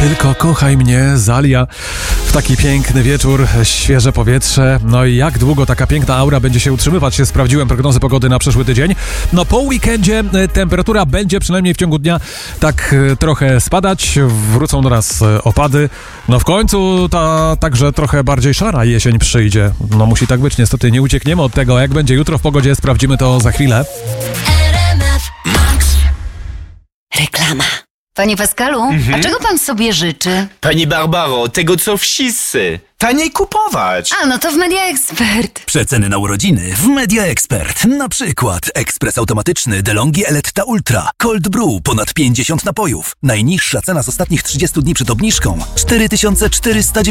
Tylko kochaj mnie, Zalia. W taki piękny wieczór, świeże powietrze. No i jak długo taka piękna aura będzie się utrzymywać? Sprawdziłem prognozy pogody na przyszły tydzień. No po weekendzie temperatura będzie przynajmniej w ciągu dnia tak trochę spadać. Wrócą do nas opady. No w końcu ta także trochę bardziej szara jesień przyjdzie. No musi tak być, niestety nie uciekniemy od tego. Jak będzie jutro w pogodzie, sprawdzimy to za chwilę. Reklama. Panie Pascalu, a czego pan sobie życzy? Pani Barbaro, tego co wszyscy. Taniej kupować. A, no to w Media Expert. Przeceny na urodziny w Media Expert. Na przykład ekspres automatyczny DeLonghi Eletta Ultra, Cold Brew, ponad 50 napojów. Najniższa cena z ostatnich 30 dni przed obniżką 4490